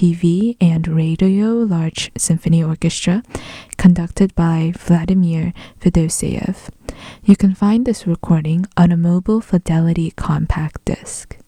TV and Radio Large Symphony Orchestra, conducted by Vladimir Fedoseev. You can find this recording on a Mobile Fidelity compact disc.